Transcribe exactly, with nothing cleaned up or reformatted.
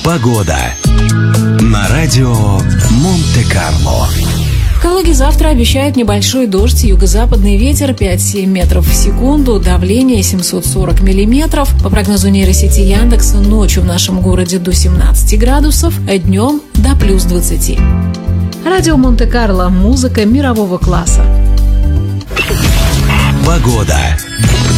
Погода на радио Монте-Карло. Экологи завтра обещают небольшой дождь, юго-западный ветер пять-семь метров в секунду, давление семьсот сорок миллиметров. По прогнозу нейросети Яндекса, ночью в нашем городе до семнадцати градусов, а днем до плюс двадцати. Радио Монте-Карло. Музыка мирового класса. Погода.